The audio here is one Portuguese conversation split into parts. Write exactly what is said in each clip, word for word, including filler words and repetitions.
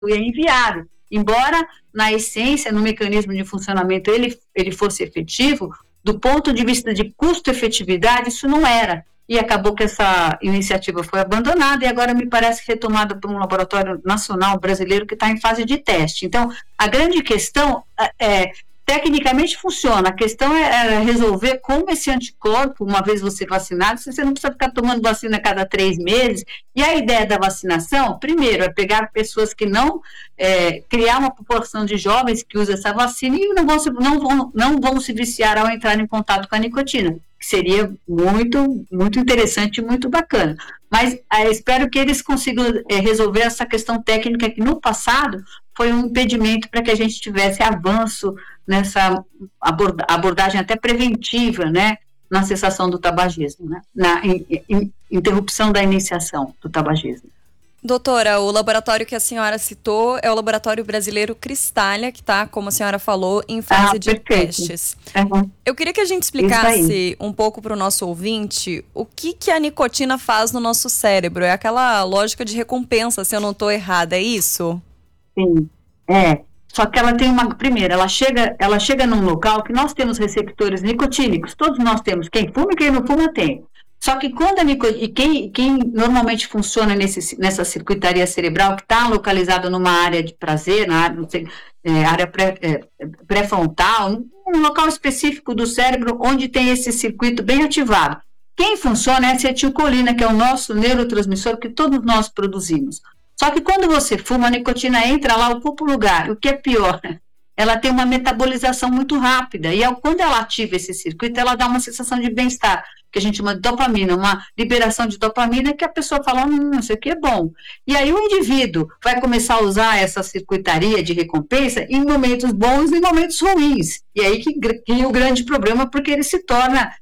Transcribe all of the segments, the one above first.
é inviável. Embora, na essência, no mecanismo de funcionamento, ele, ele fosse efetivo, do ponto de vista de custo-efetividade, isso não era. E acabou que essa iniciativa foi abandonada e agora me parece retomada por um laboratório nacional brasileiro que está em fase de teste. Então, a grande questão é, tecnicamente funciona, a questão é resolver como esse anticorpo, uma vez você vacinado, você não precisa ficar tomando vacina a cada três meses, e a ideia da vacinação, primeiro, é pegar pessoas que não, é, criar uma população de jovens que usam essa vacina e não vão, se, não, vão, não vão se viciar ao entrar em contato com a nicotina, que seria muito, muito interessante e muito bacana. Mas é, espero que eles consigam é, resolver essa questão técnica que no passado foi um impedimento para que a gente tivesse avanço nessa aborda- abordagem até preventiva, né, na cessação do tabagismo, né, na in, in, interrupção da iniciação do tabagismo. Doutora, o laboratório que a senhora citou é o Laboratório Brasileiro Cristália, que está, como a senhora falou, em fase ah, de testes. Uhum. Eu queria que a gente explicasse um pouco para o nosso ouvinte o que, que a nicotina faz no nosso cérebro. É aquela lógica de recompensa, se eu não estou errada, é isso? Sim, é. Só que ela tem uma... Primeiro, ela chega, ela chega num local que nós temos receptores nicotínicos. Todos nós temos. Quem fuma e quem não fuma tem. Só que quando a nicotina... E quem, quem normalmente funciona nesse, nessa circuitaria cerebral, que está localizada numa área de prazer, na área, não sei, é, área pré, é, pré-frontal, um local específico do cérebro onde tem esse circuito bem ativado. Quem funciona é a acetilcolina, que é o nosso neurotransmissor que todos nós produzimos. Só que quando você fuma, a nicotina entra lá, ocupa o lugar. O que é pior, né? Ela tem uma metabolização muito rápida. E quando ela ativa esse circuito, ela dá uma sensação de bem-estar, que a gente chama de dopamina, uma liberação de dopamina que a pessoa fala, hum, isso aqui é bom. E aí o indivíduo vai começar a usar essa circuitaria de recompensa em momentos bons e em momentos ruins. E aí que cria o grande problema, porque ele se torna...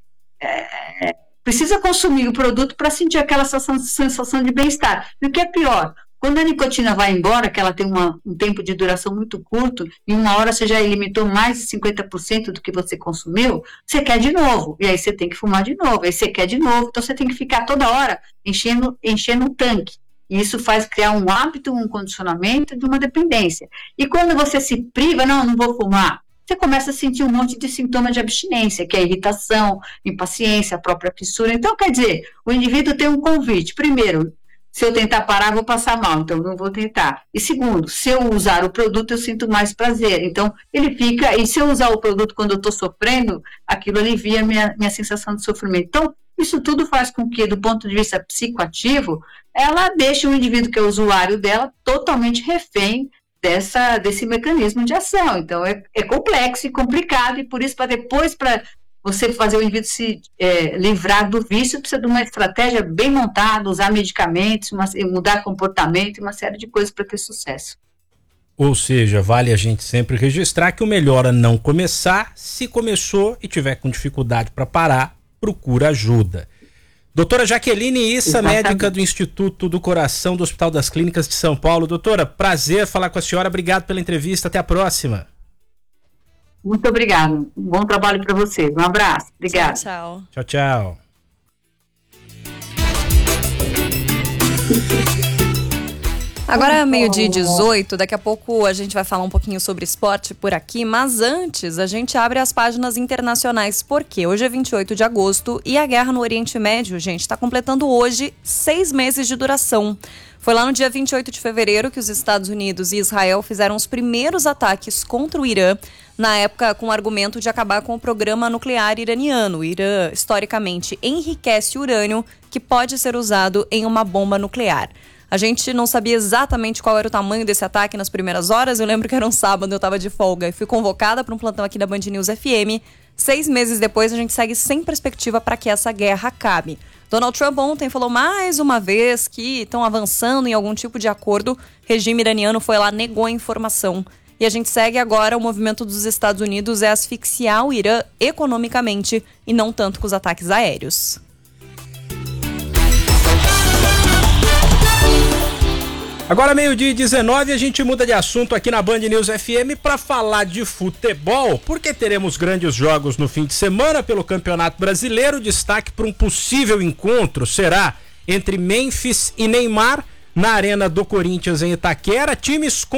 É, precisa consumir o produto para sentir aquela sensação, sensação de bem-estar. E o que é pior... Quando a nicotina vai embora, que ela tem uma, um tempo de duração muito curto, em uma hora você já limitou mais de cinquenta por cento do que você consumiu, você quer de novo, e aí você tem que fumar de novo, aí você quer de novo, então você tem que ficar toda hora enchendo, enchendo um tanque. E isso faz criar um hábito, um condicionamento de uma dependência. E quando você se priva, não, não vou fumar, você começa a sentir um monte de sintomas de abstinência, que é irritação, impaciência, a própria fissura. Então, quer dizer, o indivíduo tem um convite. Primeiro, se eu tentar parar, vou passar mal, então não vou tentar. E segundo, se eu usar o produto, eu sinto mais prazer. Então, ele fica... E se eu usar o produto quando eu estou sofrendo, aquilo alivia a minha, minha sensação de sofrimento. Então, isso tudo faz com que, do ponto de vista psicoativo, ela deixe o indivíduo que é usuário dela totalmente refém dessa, desse mecanismo de ação. Então, é, é complexo e complicado, e por isso, para depois, para... você fazer o indivíduo se é, livrar do vício, precisa de uma estratégia bem montada, usar medicamentos, uma, mudar comportamento e uma série de coisas para ter sucesso. Ou seja, vale a gente sempre registrar que o melhor é não começar. Se começou e tiver com dificuldade para parar, procura ajuda. Doutora Jaqueline Issa, Exatamente. Médica do Instituto do Coração do Hospital das Clínicas de São Paulo. Doutora, prazer falar com a senhora, obrigado pela entrevista, até a próxima. Muito obrigada. Um bom trabalho para vocês. Um abraço. Obrigada. Tchau, tchau. Tchau, tchau. Agora é meio-dia e dezoito, daqui a pouco a gente vai falar um pouquinho sobre esporte por aqui, mas antes a gente abre as páginas internacionais, porque hoje é vinte e oito de agosto e a guerra no Oriente Médio, gente, está completando hoje seis meses de duração. Foi lá no dia vinte e oito de fevereiro que os Estados Unidos e Israel fizeram os primeiros ataques contra o Irã, na época com o argumento de acabar com o programa nuclear iraniano. O Irã, historicamente, enriquece urânio que pode ser usado em uma bomba nuclear. A gente não sabia exatamente qual era o tamanho desse ataque nas primeiras horas. Eu lembro que era um sábado, eu estava de folga e fui convocada para um plantão aqui da Band News F M. Seis meses depois, a gente segue sem perspectiva para que essa guerra acabe. Donald Trump ontem falou mais uma vez que estão avançando em algum tipo de acordo. O regime iraniano foi lá, negou a informação. E a gente segue agora, o movimento dos Estados Unidos é asfixiar o Irã economicamente e não tanto com os ataques aéreos. Agora meio-dia e dezenove, a gente muda de assunto aqui na Band News F M para falar de futebol, porque teremos grandes jogos no fim de semana pelo Campeonato Brasileiro. Destaque para um possível encontro será entre Memphis e Neymar, na Arena do Corinthians em Itaquera. Times